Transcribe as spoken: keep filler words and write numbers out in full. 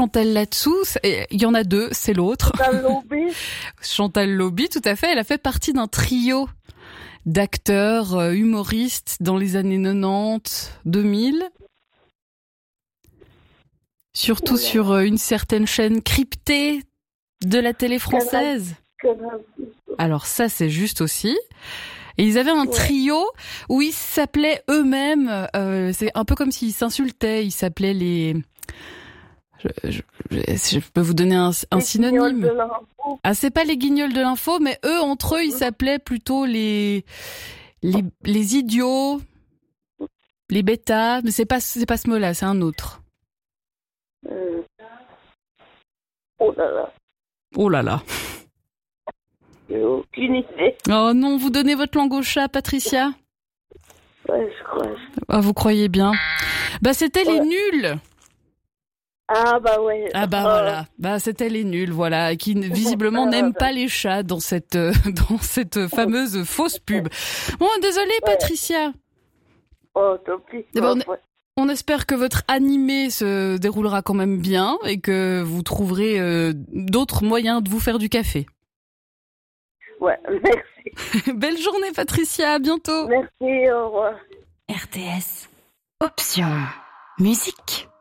Chantal là-dessous. Il y en a deux, c'est l'autre. Chantal Lobby. Chantal Lobby, tout à fait. Elle a fait partie d'un trio d'acteurs euh, humoristes dans les années quatre-vingt-dix, deux mille. Surtout Oula. sur euh, une certaine chaîne cryptée de la télé française. Alors ça, c'est juste aussi. Et ils avaient un Ouais. trio où ils s'appelaient eux-mêmes, euh, c'est un peu comme s'ils s'insultaient, ils s'appelaient les... Je, je, je peux vous donner un, un Les guignols de synonyme. l'info. Ah, c'est pas les guignols de l'info, mais eux, entre eux, ils s'appelaient plutôt les, les, les idiots, les bêtas, mais c'est pas, c'est pas ce mot-là, c'est un autre. Euh. Oh là là, Oh là là. j'ai aucune idée. Oh non, vous donnez votre langue au chat, Patricia? Ouais, je crois. Ah, vous croyez bien. Bah, c'était les Ouais. nuls. Ah bah ouais. Ah bah Euh, voilà, bah c'était les nuls, voilà, qui visiblement n'aiment pas les chats dans cette euh, dans cette fameuse fausse pub. Bon, désolé Patricia. Oh, tant pis. Eh ben, Ouais. On espère que votre animé se déroulera quand même bien et que vous trouverez euh, d'autres moyens de vous faire du café. Ouais, merci. Belle journée Patricia, à bientôt. Merci, au revoir. R T S. Option. Musique.